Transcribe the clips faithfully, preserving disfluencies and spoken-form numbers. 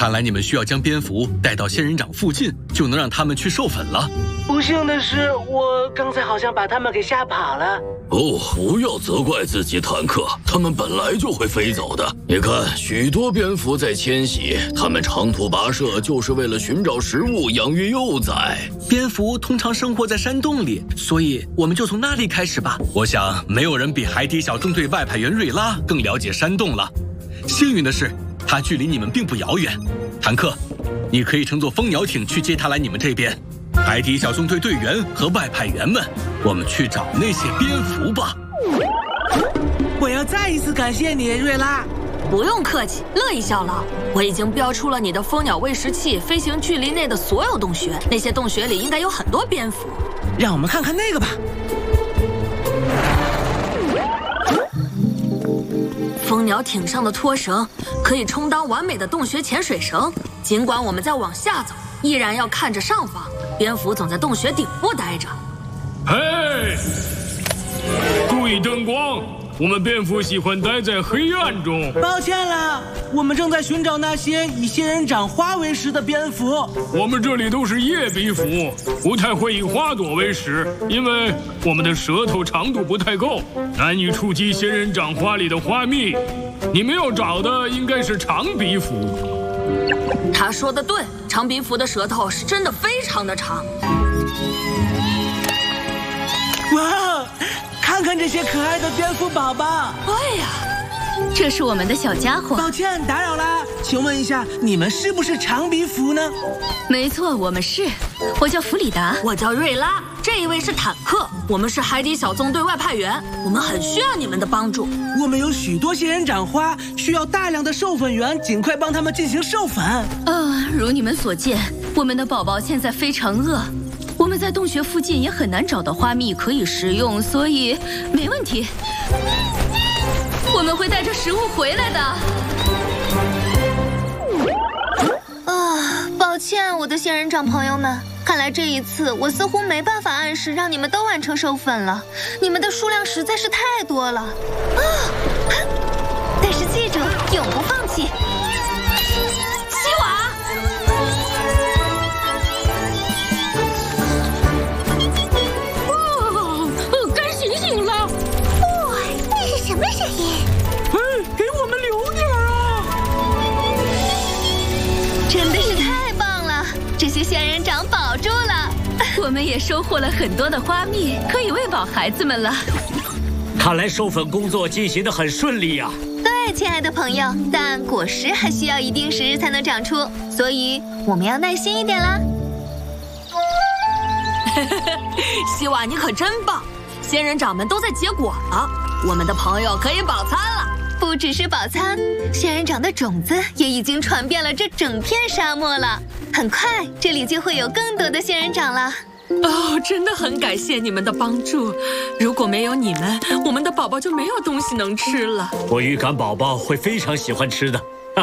看来你们需要将蝙蝠带到仙人掌附近，就能让他们去授粉了。 不幸的是，我刚才好像把他们给吓跑了。 哦，不要责怪自己，坦克，它们本来就会飞走的。你看，许多蝙蝠在迁徙，它们长途跋涉就是为了寻找食物，养育幼崽。 蝙蝠通常生活在山洞里，所以我们就从那里开始吧。我想，没有人比海底小纵队外派员瑞拉更了解山洞了。幸运的是，他距离你们并不遥远。坦克，你可以乘坐蜂鸟艇去接他来你们这边。海底小纵队队员和外派员们，我们去找那些蝙蝠吧。 我要再一次感谢你，瑞拉。 不用客气，乐意效劳。我已经标出了你的蜂鸟喂食器飞行距离内的所有洞穴，那些洞穴里应该有很多蝙蝠。 让我们看看那个吧。 蜂鸟艇上的拖绳可以充当完美的洞穴潜水绳，尽管我们在往下走，依然要看着上方。蝙蝠总在洞穴顶部待着。 嘿，注意灯光，我们蝙蝠喜欢待在黑暗中。 抱歉了，我们正在寻找那些以仙人掌花为食的蝙蝠。 我们这里都是叶鼻蝠，不太会以花朵为食，因为我们的舌头长度不太够，难以触及仙人掌花里的花蜜。你们要找的应该是长鼻蝠。 他说的对，长鼻蝠的舌头是真的非常的长。 哇，看看这些可爱的蝙蝠宝宝！ 对呀， 这是我们的小家伙。 抱歉打扰啦，请问一下，你们是不是长鼻蝠呢？ 没错，我们是。我叫弗里达， 我叫瑞拉，这一位是坦克，我们是海底小纵队外派员，我们很需要你们的帮助。 我们有许多仙人掌花，需要大量的授粉员，尽快帮他们进行授粉。 呃，如你们所见，我们的宝宝现在非常饿。我们在洞穴附近也很难找到花蜜可以食用，所以没问题，我们会带着食物回来的。 啊，抱歉，我的仙人掌朋友们，看来这一次我似乎没办法按时让你们都完成授粉了，你们的数量实在是太多了。啊！但是记住，永不放弃。 西瓦。 什么声音？ 哎，给我们留点啊！ 真的是太棒了，这些仙人掌保住了。 我们也收获了很多的花蜜，可以喂饱孩子们了。 看来授粉工作进行得很顺利呀。 对，亲爱的朋友，但果实还需要一定时日才能长出，所以我们要耐心一点啦。 西瓦，你可真棒！仙人掌们都在结果了。我们的朋友可以饱餐了。 不只是饱餐，仙人掌的种子也已经传遍了这整片沙漠了。很快，这里就会有更多的仙人掌了。 哦，真的很感谢你们的帮助。如果没有你们，我们的宝宝就没有东西能吃了。 我预感宝宝会非常喜欢吃的。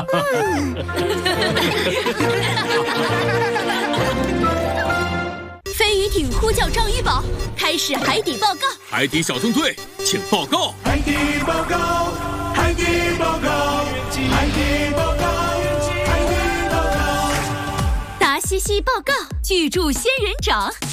飞鱼艇呼叫赵一宝，开始海底报告。 海底小纵队，请报告。 海底报告，海底报告，海底报告，海底报告。 达西西报告，巨著仙人掌。